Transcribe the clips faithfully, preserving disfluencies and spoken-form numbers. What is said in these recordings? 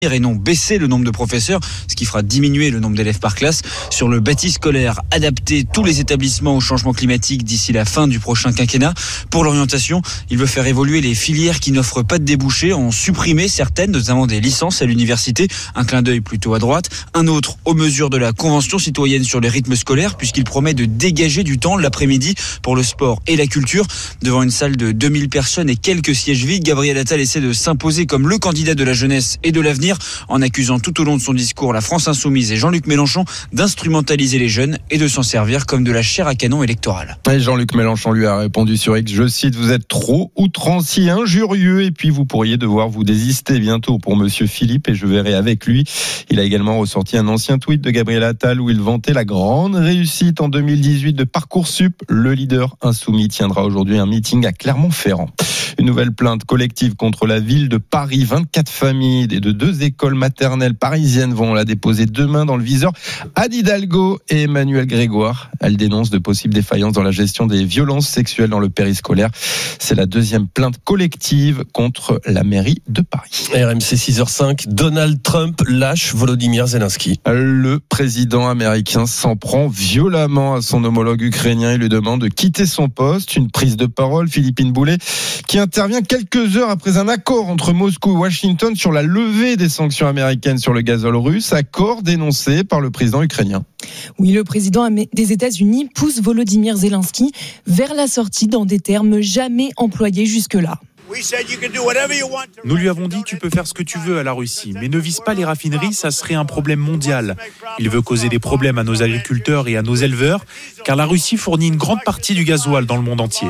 et non baisser le nombre de professeurs, ce qui fera diminuer le nombre d'élèves par classe. Sur le bâti scolaire, adapter tous les établissements au changement climatique d'ici la fin du prochain quinquennat. Pour l'orientation, il veut faire évoluer les filières qui n'offrent pas de débouchés, en supprimer certaines, notamment des licences à l'université. Un clin d'œil plutôt à droite. Un autre aux mesures de la Convention citoyenne sur les rythmes scolaires, puisqu'il promet de dégager du temps l'après-midi pour le sport et la culture. Devant une salle de deux mille personnes et quelques sièges vides, Gabriel Attal essaie de s'imposer comme le candidat de la jeunesse et de l'avenir, en accusant tout au long de son discours la France Insoumise et Jean-Luc Mélenchon d'instrumentaliser les jeunes et de s'en servir comme de la chair à canon électorale. Et Jean-Luc Mélenchon lui a répondu sur X, je cite, vous êtes trop outrancier, injurieux, et puis vous pourriez devoir vous désister bientôt pour monsieur Philippe, et je verrai avec lui. Il a également ressorti un ancien tweet de Gabriel Attal où il vantait la grande réussite en deux mille dix-huit de Parcoursup. Le leader insoumis tiendra aujourd'hui un meeting à Clermont-Ferrand. Une nouvelle plainte collective contre la ville de Paris. vingt-quatre familles et de deux écoles maternelles parisiennes vont la déposer demain dans le viseur Anne Hidalgo et Emmanuel Grégoire. Elle dénonce de possibles défaillances dans la gestion des violences sexuelles dans le périscolaire. C'est la deuxième plainte collective contre la mairie de Paris. R M C six heures cinq, Donald Trump lâche Volodymyr Zelensky. Le président américain s'en prend violemment à son homologue ukrainien. Il lui demande de quitter son poste. Une prise de parole, Philippine Boulet, qui intervient quelques heures après un accord entre Moscou et Washington sur la levée des sanctions américaines sur le gazole russe, accord dénoncé par le président ukrainien. Oui, le président des États-Unis pousse Volodymyr Zelensky vers la sortie dans des termes jamais employés jusque-là. Nous lui avons dit tu peux faire ce que tu veux à la Russie, mais ne vise pas les raffineries, ça serait un problème mondial. Il veut causer des problèmes à nos agriculteurs et à nos éleveurs, car la Russie fournit une grande partie du gasoil dans le monde entier.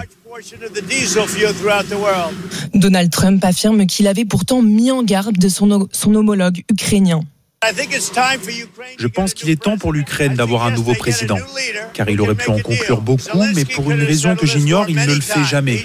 Donald Trump affirme qu'il avait pourtant mis en garde de son, son homologue ukrainien. Je pense qu'il est temps pour l'Ukraine d'avoir un nouveau président, car il aurait pu en conclure beaucoup, mais pour une raison que j'ignore, il ne le fait jamais.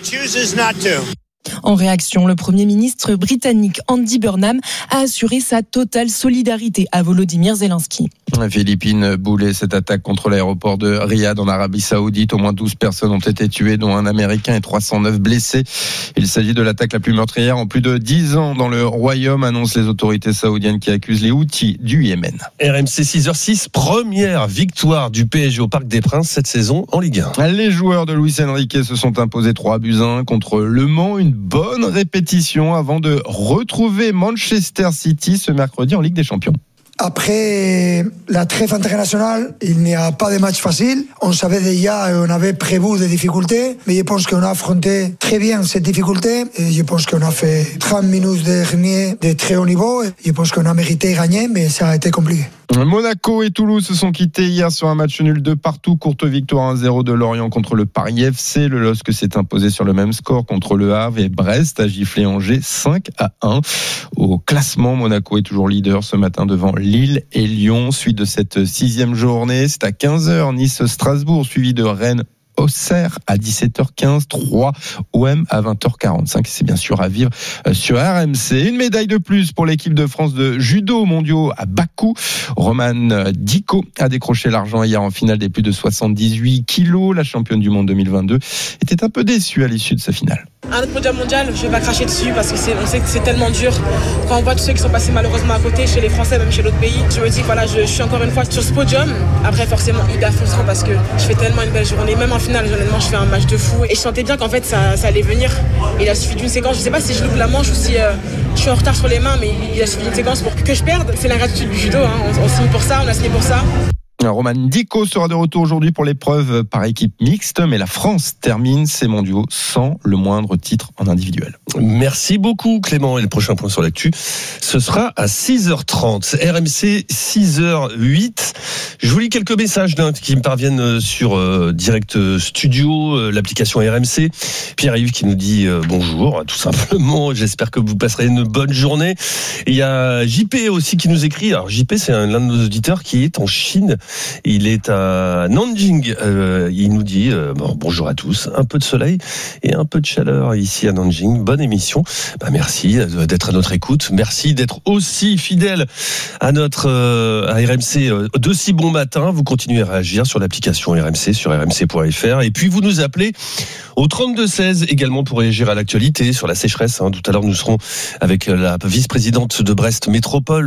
En réaction, le Premier ministre britannique Andy Burnham a assuré sa totale solidarité à Volodymyr Zelensky. Philippine Boulet, cette attaque contre l'aéroport de Riyad en Arabie Saoudite, au moins douze personnes ont été tuées, dont un Américain et trois cent neuf blessés. Il s'agit de l'attaque la plus meurtrière en plus de dix ans dans le royaume, annoncent les autorités saoudiennes qui accusent les Houthis du Yémen. R M C six heures six, première victoire du P S G au Parc des Princes cette saison en Ligue un. Les joueurs de Luis Enrique se sont imposés trois buts à un contre Le Mans, une bonne répétition avant de retrouver Manchester City ce mercredi en Ligue des Champions. Après la trêve internationale, il n'y a pas de match facile. On savait déjà, on avait prévu des difficultés, mais je pense qu'on a affronté très bien cette difficulté. Et je pense qu'on a fait trente minutes dernier de très haut niveau. Je pense qu'on a mérité de gagner, mais ça a été compliqué. Monaco et Toulouse se sont quittés hier sur un match nul de partout. Courte victoire un zéro de Lorient contre le Paris F C. Le L O S C s'est imposé sur le même score contre le Havre et Brest a giflé Angers cinq à un. Au classement, Monaco est toujours leader ce matin devant Lille et Lyon. Suite de cette sixième journée, c'est à quinze heures Nice-Strasbourg, suivi de Rennes Auxerre à dix-sept heures quinze, trois O M à vingt heures quarante-cinq. C'est bien sûr à vivre sur R M C. Une médaille de plus pour l'équipe de France de judo mondiaux à Bakou. Roman Diko a décroché l'argent hier en finale des plus de soixante-dix-huit kilos. La championne du monde deux mille vingt-deux était un peu déçue à l'issue de sa finale. Un autre podium mondial, je vais pas cracher dessus parce que c'est, on sait que c'est tellement dur. Quand on voit tous ceux qui sont passés malheureusement à côté, chez les Français, même chez d'autres pays, je me dis que voilà, je, je suis encore une fois sur ce podium. Après, forcément, hyper frustrant parce que je fais tellement une belle journée. Même en finale, honnêtement, je fais un match de fou. Et je sentais bien qu'en fait, ça, ça allait venir. Il a suffi d'une séquence, je sais pas si je loupe la manche ou si euh, je suis en retard sur les mains, mais il a suffi d'une séquence pour que je perde. C'est la gratitude du judo, hein. on, on signe pour ça, on a signé pour ça. Roman Diko sera de retour aujourd'hui pour l'épreuve par équipe mixte, mais la France termine ses mondiaux sans le moindre titre en individuel. Merci beaucoup Clément, et le prochain point sur l'actu, ce sera à six heures trente. R M C six heures huit. Je vous lis quelques messages d'un, qui me parviennent sur euh, Direct Studio, euh, l'application R M C. Pierre-Yves qui nous dit euh, bonjour, tout simplement. J'espère que vous passerez une bonne journée. Et il y a J P aussi qui nous écrit. Alors J P, c'est un, l'un de nos auditeurs qui est en Chine. Il est à Nanjing. Euh, il nous dit euh, bon, bonjour à tous. Un peu de soleil et un peu de chaleur ici à Nanjing. Bonne émission. Bah, merci d'être à notre écoute. Merci d'être aussi fidèle à notre euh, à R M C euh, de si bon matin. Vous continuez à réagir sur l'application R M C, sur r m c point f r. Et puis vous nous appelez au trente-deux seize également pour réagir à l'actualité sur la sécheresse. Hein. Tout à l'heure, nous serons avec la vice-présidente de Brest Métropole.